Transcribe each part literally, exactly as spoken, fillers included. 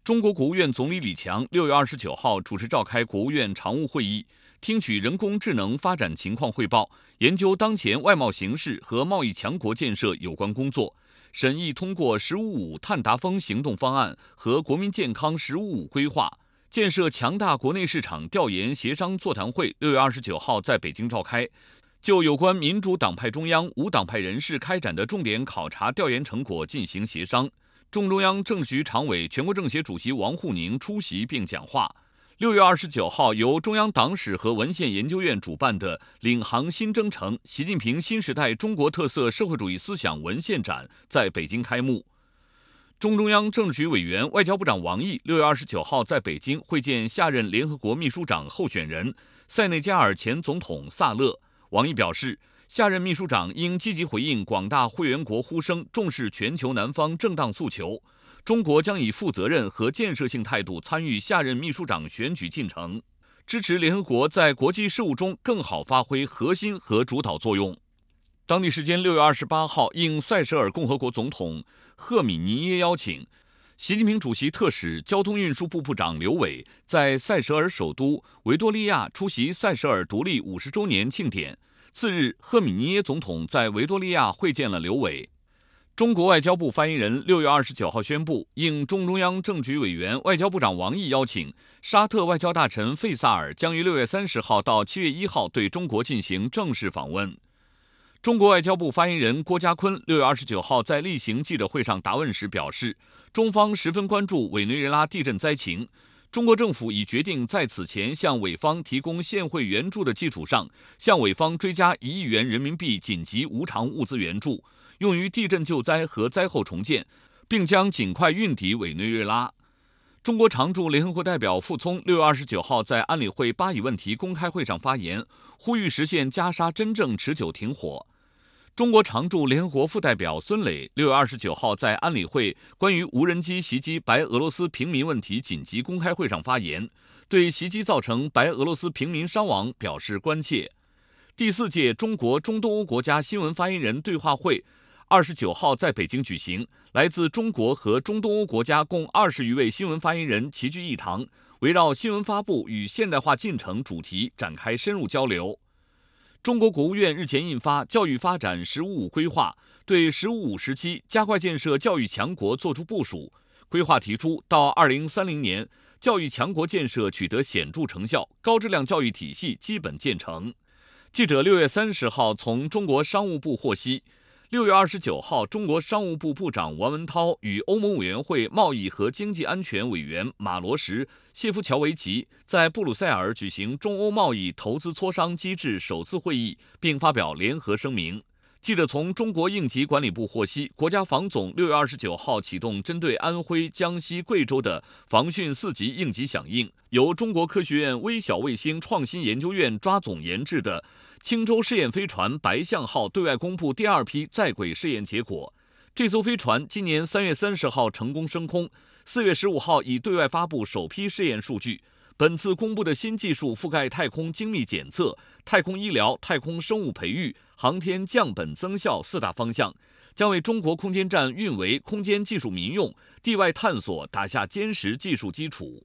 中国国务院总理李强六月二十九号主持召开国务院常务会议，听取人工智能发展情况汇报，研究当前外贸形势和贸易强国建设有关工作，审议通过“十五五”碳达峰行动方案和国民健康“十五五”规划。建设强大国内市场调研协商座谈会六月二十九号在北京召开，就有关民主党派中央、无党派人士开展的重点考察调研成果进行协商。中中央政协常委、全国政协主席王沪宁出席并讲话。六月二十九号，由中央党史和文献研究院主办的“领航新征程：习近平新时代中国特色社会主义思想文献展”在北京开幕。中中央政治局委员、外交部长王毅六月二十九号在北京会见下任联合国秘书长候选人塞内加尔前总统萨勒。王毅表示，下任秘书长应积极回应广大会员国呼声，重视全球南方正当诉求。中国将以负责任和建设性态度参与下任秘书长选举进程，支持联合国在国际事务中更好发挥核心和主导作用。当地时间六月二十八号，应塞舌尔共和国总统赫米尼耶邀请，习近平主席特使交通运输部部长刘伟在塞舌尔首都维多利亚出席塞舌尔独立五十周年庆典。次日，赫米尼耶总统在维多利亚会见了刘伟。中国外交部发言人六月二十九号宣布，应中中央政治局委员、外交部长王毅邀请，沙特外交大臣费萨尔将于六月三十号到七月一号对中国进行正式访问。中国外交部发言人郭家坤六月二十九号在例行记者会上答问时表示，中方十分关注委内瑞拉地震灾情。中国政府已决定在此前向委方提供现汇援助的基础上，向委方追加一亿元人民币紧急无偿物资援助，用于地震救灾和灾后重建，并将尽快运抵委内瑞拉。中国常驻联合国代表傅聪六月二十九号在安理会巴以问题公开会上发言，呼吁实现加沙真正持久停火。中国常驻联合国副代表孙磊六月二十九号在安理会关于无人机袭击白俄罗斯平民问题紧急公开会上发言，对袭击造成白俄罗斯平民伤亡表示关切。第四届中国中东欧国家新闻发言人对话会二十九号在北京举行，来自中国和中东欧国家共二十余位新闻发言人齐聚一堂，围绕新闻发布与现代化进程主题展开深入交流。中国国务院日前印发《教育发展“十五五”规划》，对“十五五”时期加快建设教育强国作出部署。规划提出，到二零三零年，教育强国建设取得显著成效，高质量教育体系基本建成。记者六月三十号从中国商务部获悉，六月二十九号，中国商务部部长王文涛与欧盟委员会贸易和经济安全委员马罗什、谢夫乔维奇在布鲁塞尔举行中欧贸易投资磋商机制首次会议，并发表联合声明。记者从中国应急管理部获悉，国家防总六月二十九号启动针对安徽、江西、贵州的防汛四级应急响应，由中国科学院微小卫星创新研究院抓总研制的青州试验飞船白象号对外公布第二批在轨试验结果。这艘飞船今年三月三十号成功升空，四月十五号已对外发布首批试验数据。本次公布的新技术覆盖太空精密检测、太空医疗、太空生物培育、航天降本增效四大方向，将为中国空间站运维、空间技术民用、地外探索打下坚实技术基础。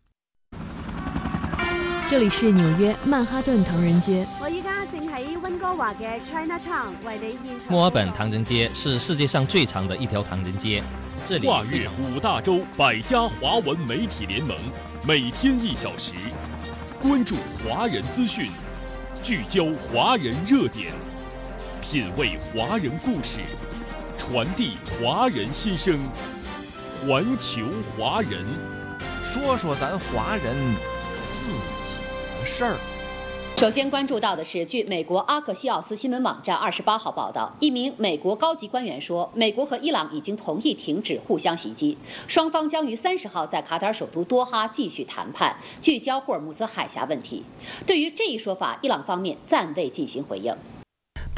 这里是纽约曼哈顿唐人街。 我依家正喺温哥華嘅 Chinatown 為你現場。 墨爾本唐人街是世界上最長的一條唐人街，這裡跨越五大洲百家華文媒體聯盟，每天一小時，關注華人資訊，聚焦華人熱點，品味華人故事，傳遞華人心聲，環球華人， 說說咱華人自己的事兒。 首先关注到的是，据美国阿克西奥斯新闻网站二十八号报道，一名美国高级官员说，美国和伊朗已经同意停止互相袭击，双方将于三十号在卡塔尔首都多哈继续谈判，聚焦霍尔木兹海峡问题。对于这一说法，伊朗方面暂未进行回应。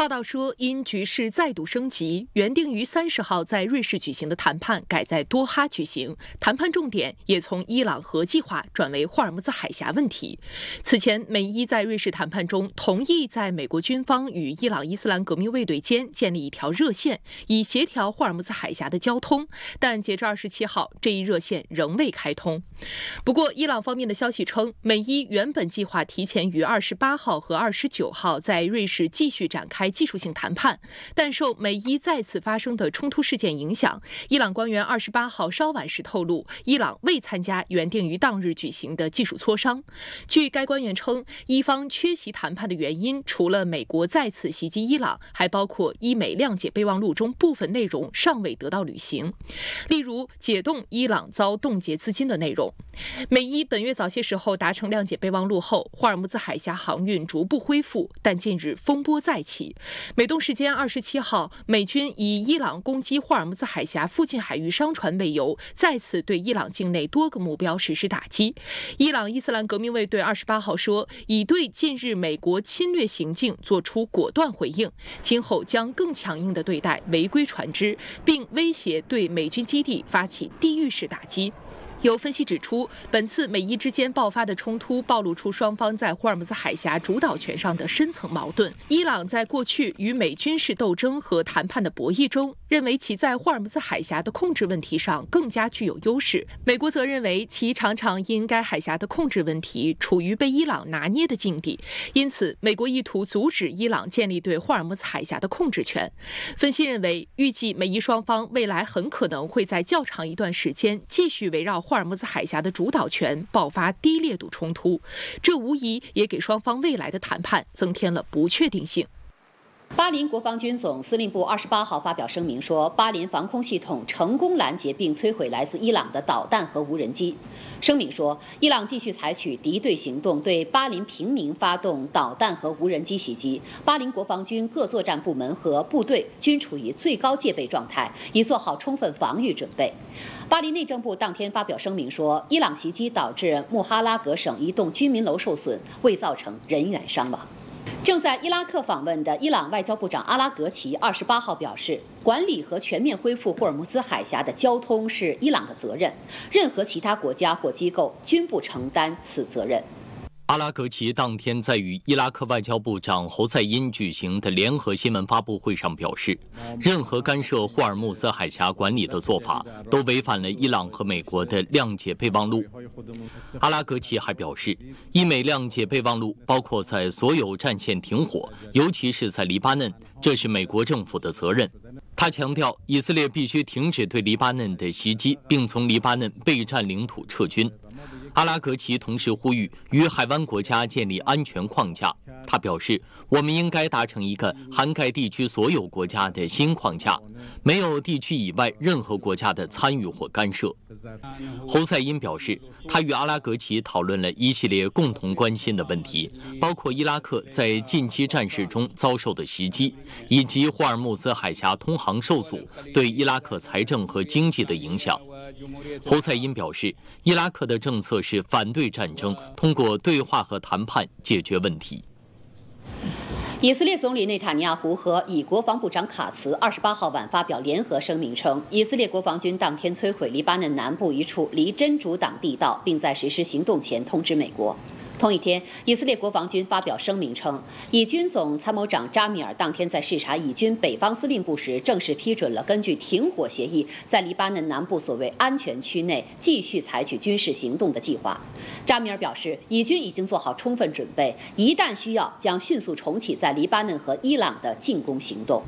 报道说，因局势再度升级，原定于三十号在瑞士举行的谈判改在多哈举行，谈判重点也从伊朗核计划转为霍尔木兹海峡问题。此前，美伊在瑞士谈判中同意在美国军方与伊朗伊斯兰革命卫队间建立一条热线，以协调霍尔木兹海峡的交通，但截至二十七号，这一热线仍未开通。不过，伊朗方面的消息称，美伊原本计划提前于二十八号和二十九号在瑞士继续展开技术性谈判，但受美伊再次发生的冲突事件影响，伊朗官员二十八号稍晚时透露，伊朗未参加原定于当日举行的技术磋商。据该官员称，伊方缺席谈判的原因，除了美国再次袭击伊朗，还包括伊美谅解备忘录中部分内容尚未得到履行，例如解冻伊朗遭冻结资金的内容。美伊本月早些时候达成谅解备忘录后，霍尔木兹海峡航运逐步恢复，但近日风波再起。美东时间二十七号，美军以伊朗攻击霍尔木兹海峡附近海域商船为由，再次对伊朗境内多个目标实施打击。伊朗伊斯兰革命卫队二十八号说，已对近日美国侵略行径作出果断回应，今后将更强硬地对待违规船只，并威胁对美军基地发起地狱式打击。有分析指出，本次美伊之间爆发的冲突暴露出双方在霍尔木兹海峡主导权上的深层矛盾。伊朗在过去与美军事斗争和谈判的博弈中，认为其在霍尔木兹海峡的控制问题上更加具有优势。美国则认为其常常因该海峡的控制问题处于被伊朗拿捏的境地，因此美国意图阻止伊朗建立对霍尔木兹海峡的控制权。分析认为，预计美伊双方未来很可能会在较长一段时间继续围绕霍尔木兹海峡的主导权爆发低烈度冲突，这无疑也给双方未来的谈判增添了不确定性。 巴林国防军总司令部二十八号发表声明说，巴林防空系统成功拦截并摧毁来自伊朗的导弹和无人机。声明说，伊朗继续采取敌对行动，对巴林平民发动导弹和无人机袭击。巴林国防军各作战部门和部队均处于最高戒备状态，已做好充分防御准备。巴林内政部当天发表声明说，伊朗袭击导致穆哈拉格省一栋居民楼受损，未造成人员伤亡。正在伊拉克访问的伊朗外交部长阿拉格齐二十八号表示，管理和全面恢复霍尔木兹海峡的交通是伊朗的责任，任何其他国家或机构均不承担此责任。 阿拉格齐当天在与伊拉克外交部长侯赛因举行的联合新闻发布会上表示，任何干涉霍尔木兹海峡管理的做法都违反了伊朗和美国的谅解备忘录。阿拉格齐还表示，伊美谅解备忘录包括在所有战线停火，尤其是在黎巴嫩，这是美国政府的责任。他强调，以色列必须停止对黎巴嫩的袭击，并从黎巴嫩被占领土撤军。阿拉格齐同时呼吁与海湾国家建立安全框架。他表示，我们应该达成一个涵盖地区所有国家的新框架，没有地区以外任何国家的参与或干涉。侯赛因表示，他与阿拉格齐讨论了一系列共同关心的问题，包括伊拉克在近期战事中遭受的袭击，以及霍尔木兹海峡通航受阻对伊拉克财政和经济的影响。侯赛因表示，伊拉克的政策是反对战争，通过对话和谈判解决问题。 以色列总理内塔尼亚胡和以国防部长卡茨二十八号晚发表联合声明称，以色列国防军当天摧毁黎巴嫩南部一处离真主党地道，并在实施行动前通知美国。同一天，以色列国防军发表声明称，以军总参谋长扎米尔当天在视察以军北方司令部时，正式批准了根据停火协议，在黎巴嫩南部所谓安全区内继续采取军事行动的计划。扎米尔表示，以军已经做好充分准备，一旦需要，将迅速重启在黎巴嫩和伊朗的进攻行动。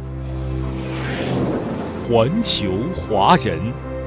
环球华人。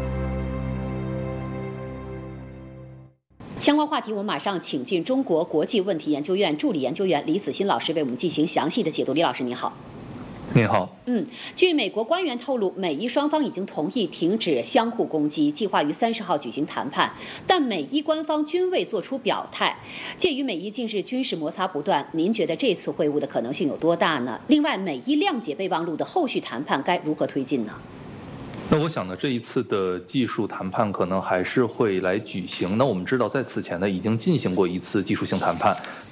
相关话题，我们马上请进中国国际问题研究院助理研究员李子欣老师为我们进行详细的解读。李老师，你好。 你好。 嗯，据美国官员透露，美伊双方已经同意停止相互攻击，计划于三十号举行谈判，但美伊官方均未做出表态。鉴于美伊近日军事摩擦不断，您觉得这次会晤的可能性有多大呢？另外，美伊谅解备忘录的后续谈判该如何推进呢？ 那我想呢，这一次的技术谈判可能还是会来举行。那我们知道，在此前呢，已经进行过一次技术性谈判，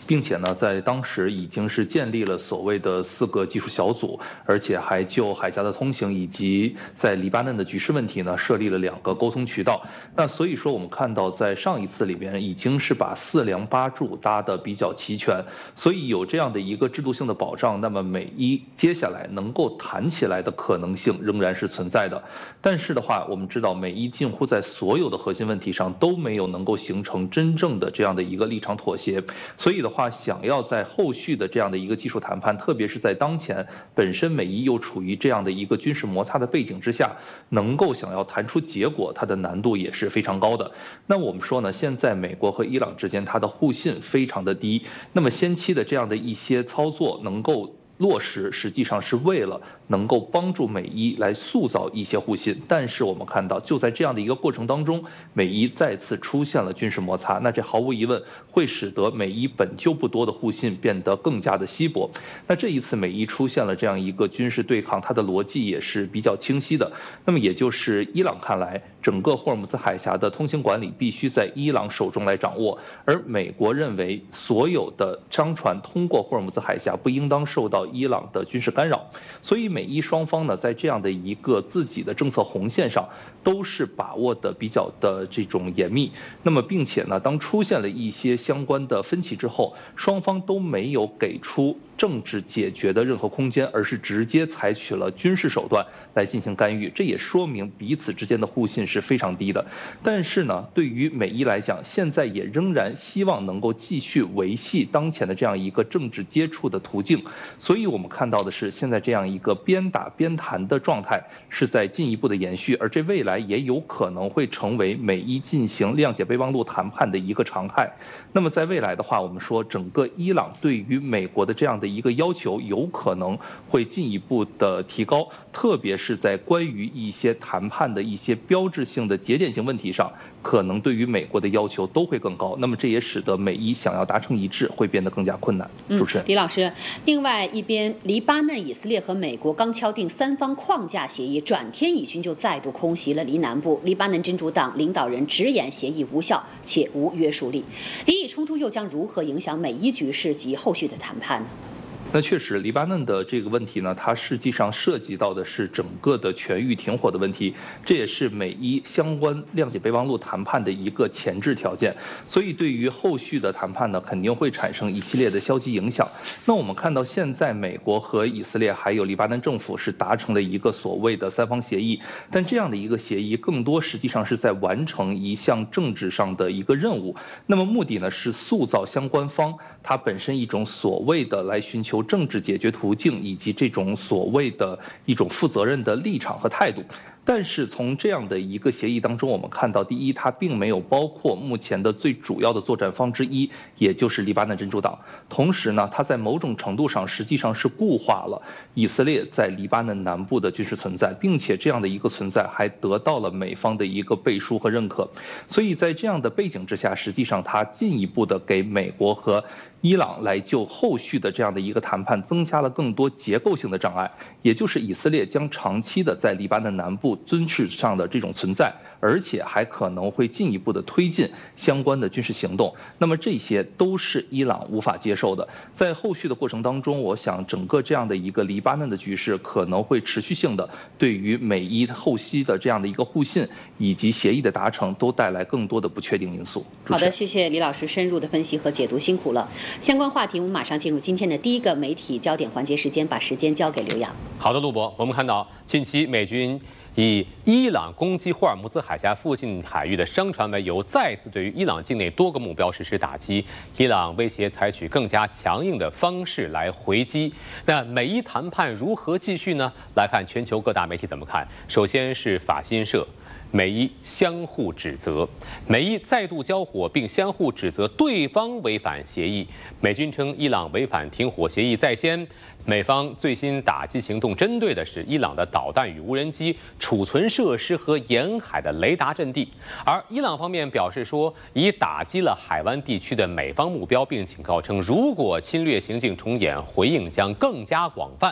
并且呢，在当时已经是建立了所谓的四个技术小组，而且还就海峡的通行以及在黎巴嫩的局势问题呢，设立了两个沟通渠道。那所以说，我们看到在上一次里边已经是把四梁八柱搭得比较齐全，所以有这样的一个制度性的保障，那么美伊接下来能够谈起来的可能性仍然是存在的。但是的话，我们知道美伊近乎在所有的核心问题上都没有能够形成真正的这样的一个立场妥协，所以的话，想要在后续的这样的一个技术谈判，特别是在当前本身美伊又处于这样的一个军事摩擦的背景之下，能够想要谈出结果，它的难度也是非常高的。那我们说呢，现在美国和伊朗之间它的互信非常的低，那么先期的这样的一些操作能够落实，实际上是为了能够帮助美伊来塑造一些互信。但是我们看到，就在这样的一个过程当中，美伊再次出现了军事摩擦，那这毫无疑问会使得美伊本就不多的互信变得更加的稀薄。那这一次美伊出现了这样一个军事对抗，它的逻辑也是比较清晰的。那么也就是伊朗看来，整个霍尔木兹海峡的通行管理必须在伊朗手中来掌握，而美国认为所有的商船通过霍尔木兹海峡不应当受到伊朗的军事干扰，所以美伊双方呢，在这样的一个自己的政策红线上，都是把握的比较的这种严密。那么，并且呢，当出现了一些相关的分歧之后，双方都没有给出政治解决的任何空间，而是直接采取了军事手段来进行干预。这也说明彼此之间的互信是非常低的。但是呢，对于美伊来讲，现在也仍然希望能够继续维系当前的这样一个政治接触的途径。所以我们看到的是，现在这样一个边打边谈的状态是在进一步的延续，而这未来也有可能会成为美伊进行谅解备忘录谈判的一个常态。那么在未来的话，我们说整个伊朗对于美国的这样的一个要求有可能会进一步的提高，特别是在关于一些谈判的一些标志性的节点性问题上，可能对于美国的要求都会更高。那么这也使得美伊想要达成一致会变得更加困难。主持人， 李老师，另外一边，黎巴嫩、以色列和美国刚敲定三方框架协议，转天以军就再度空袭了黎南部。黎巴嫩真主党领导人直言协议无效且无约束力。黎以冲突又将如何影响美伊局势及后续的谈判呢？ 那确实，黎巴嫩的这个问题呢，它实际上涉及到的是整个的全域停火的问题，这也是美伊相关谅解备忘录谈判的一个前置条件。所以，对于后续的谈判呢，肯定会产生一系列的消极影响。那我们看到，现在美国和以色列还有黎巴嫩政府是达成了一个所谓的三方协议，但这样的一个协议更多实际上是在完成一项政治上的一个任务。那么目的呢，是塑造相关方它本身一种所谓的来寻求政治解决途径，以及这种所谓的一种负责任的立场和态度。但是从这样的一个协议当中，我们看到，第一，它并没有包括目前的最主要的作战方之一，也就是黎巴嫩真主党。同时呢，它在某种程度上实际上是固化了以色列在黎巴嫩南部的军事存在，并且这样的一个存在还得到了美方的一个背书和认可。所以在这样的背景之下，实际上它进一步的给美国和伊朗来就后续的这样的一个谈判增加了更多结构性的障碍，也就是以色列将长期的在黎巴嫩南部军事上的这种存在，而且还可能会进一步的推进相关的军事行动。那么这些都是伊朗无法接受的。在后续的过程当中，我想整个这样的一个黎巴嫩的局势可能会持续性的对于美伊后期的这样的一个互信以及协议的达成都带来更多的不确定因素。 好的，谢谢李老师深入的分析和解读，辛苦了。相关话题我们马上进入今天的第一个媒体焦点环节时间，把时间交给刘洋。 好的，陆博，我们看到近期美军以伊朗攻击霍尔木兹海峡附近海域的商船为由，再次对于伊朗境内多个目标实施打击。伊朗威胁采取更加强硬的方式来回击。那美伊谈判如何继续呢？来看全球各大媒体怎么看。首先是法新社。美伊相互指责，美伊再度交火，并相互指责对方违反协议。美军称伊朗违反停火协议在先。美方最新打击行动针对的是伊朗的导弹与无人机储存设施和沿海的雷达阵地，而伊朗方面表示说，已打击了海湾地区的美方目标，并警告称，如果侵略行径重演，回应将更加广泛。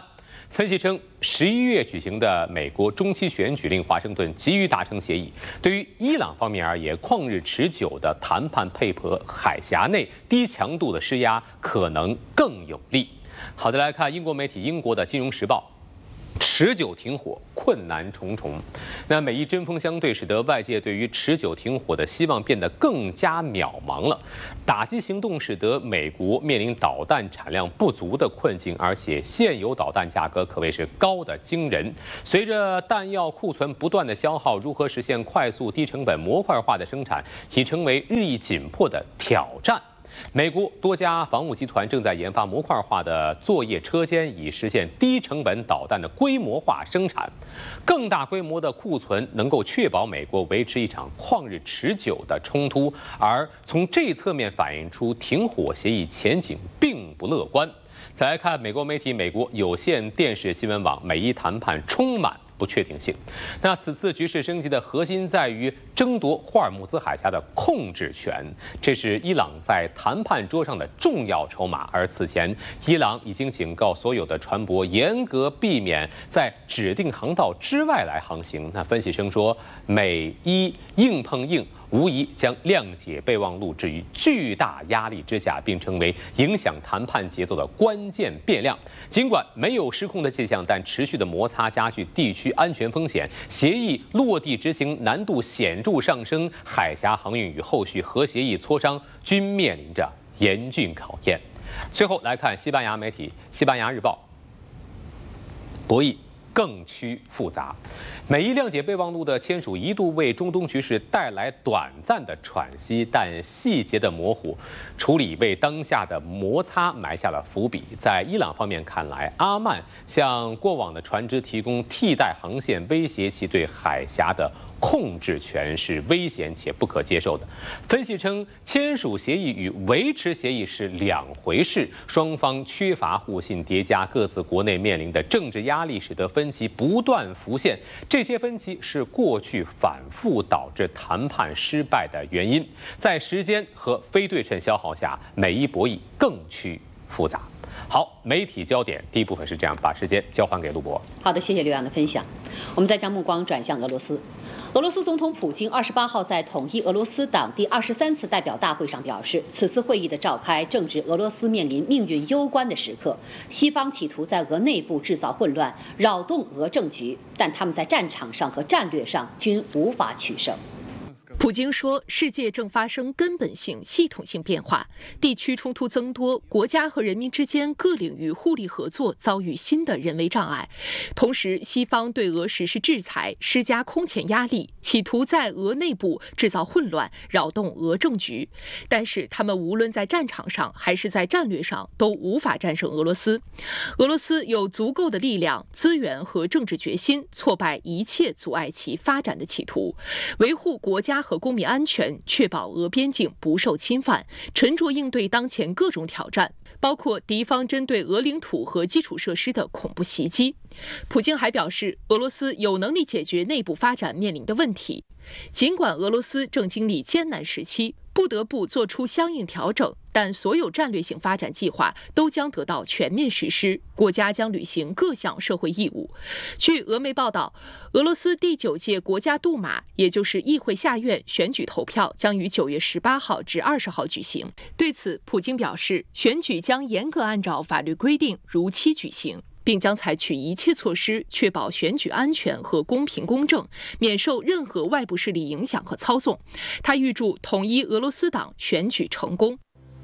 分析称，十一月举行的美国中期选举令华盛顿急于达成协议，对于伊朗方面而言，旷日持久的谈判配合海峡内低强度的施压可能更有利。好的，来看英国媒体英国的《金融时报》。持久停火困难重重，那美伊针锋相对，使得外界对于持久停火的希望变得更加渺茫了。打击行动使得美国面临导弹产量不足的困境，而且现有导弹价格可谓是高得惊人。随着弹药库存不断的消耗，如何实现快速、低成本、模块化的生产，已成为日益紧迫的挑战。美国多家防务集团正在研发模块化的作业车间，以实现低成本导弹的规模化生产。更大规模的库存能够确保美国维持一场旷日持久的冲突，而从这侧面反映出停火协议前景并不乐观。再来看美国媒体美国有线电视新闻网，美伊谈判充满不确定性。那此次局势升级的核心在于争夺霍尔木兹海峡的控制权，这是伊朗在谈判桌上的重要筹码。而此前，伊朗已经警告所有的船舶严格避免在指定航道之外来航行。那分析称说，美伊硬碰硬，无疑将谅解备忘录置于巨大压力之下，并成为影响谈判节奏的关键变量。尽管没有失控的迹象，但持续的摩擦加剧地区安全风险，协议落地执行难度显著上升，海峡航运与后续核协议磋商均面临着严峻考验。最后来看西班牙媒体《西班牙日报》，博弈更趋复杂。美伊谅解备忘录的签署一度为中东局势带来短暂的喘息，但细节的模糊处理为当下的摩擦埋下了伏笔。在伊朗方面看来，阿曼向过往的船只提供替代航线，威胁其对海峡的控制权是危险且不可接受的。分析称，签署协议与维持协议是两回事，双方缺乏互信，叠加各自国内面临的政治压力，使得分歧不断浮现。这些分歧是过去反复导致谈判失败的原因。在时间和非对称消耗下，美伊博弈更趋复杂。好，媒体焦点第一部分是这样，把时间交还给陆博。 好的，谢谢刘洋的分享。我们再将目光转向俄罗斯。俄罗斯总统普京二十八号在统一俄罗斯党第二十三次代表大会上表示，此次会议的召开正值俄罗斯面临命运攸关的时刻，西方企图在俄内部制造混乱，扰动俄政局，但他们在战场上和战略上均无法取胜。 普京说，世界正发生根本性、系统性变化，地区冲突增多，国家和人民之间各领域互利合作遭遇新的人为障碍。同时，西方对俄实施制裁，施加空前压力，企图在俄内部制造混乱，扰动俄政局。但是，他们无论在战场上还是在战略上都无法战胜俄罗斯。俄罗斯有足够的力量、资源和政治决心，挫败一切阻碍其发展的企图，维护国家和公民安全，确保俄边境不受侵犯，沉着应对当前各种挑战，包括敌方针对俄领土和基础设施的恐怖袭击。普京还表示，俄罗斯有能力解决内部发展面临的问题。尽管俄罗斯正经历艰难时期，不得不做出相应调整，但所有战略性发展计划都将得到全面实施，国家将履行各项社会义务。据俄媒报道，俄罗斯第九届国家杜马，也就是议会下院选举投票将于九月十八号至二十号举行。对此，普京表示，选举将严格按照法律规定如期举行，并将采取一切措施确保选举安全和公平公正，免受任何外部势力影响和操纵。他预祝统一俄罗斯党选举成功。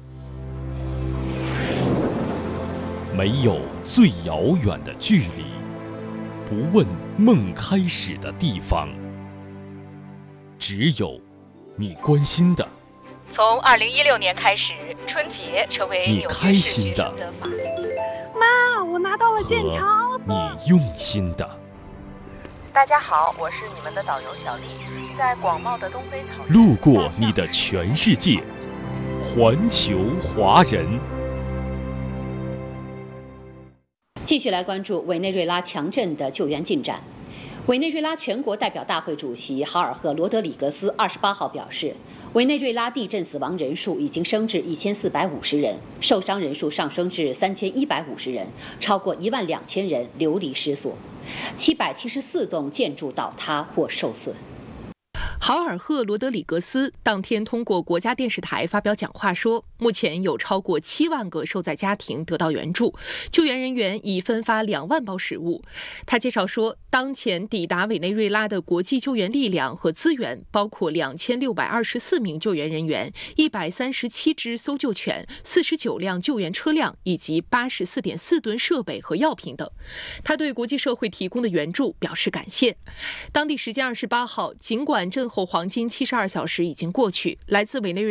没有最遥远的距离，不问梦开始的地方，只有你关心的。 从二零一六年开始，春节成为你纽约市开心学生的的法定节日。 妈，我拿到了健康和你用心的。 大家好，我是你们的导游小丽，在广袤的东非草原， 路过你的全世界，环球华人。 继续来关注委内瑞拉强震的救援进展。 委内瑞拉全国代表大会主席豪尔赫·罗德里格斯二十八号表示，委内瑞拉地震死亡人数已经升至一千四百五十人，受伤人数上升至三千一百五十人，超过一万两千人流离失所，七百七十四栋建筑倒塌或受损。 豪尔赫·罗德里格斯当天通过国家电视台发表讲话说，目前有超过七万个受灾家庭得到援助，救援人员已分发两万包食物。他介绍说，当前抵达委内瑞拉的国际救援力量和资源包括两千六百二十四名救援人员、一百三十七只搜救犬、四十九辆救援车辆以及八十四点四吨设备和药品等。他对国际社会提供的援助表示感谢。当地时间二十八号，尽管震后黄金七十二小时已经过去，来自委内瑞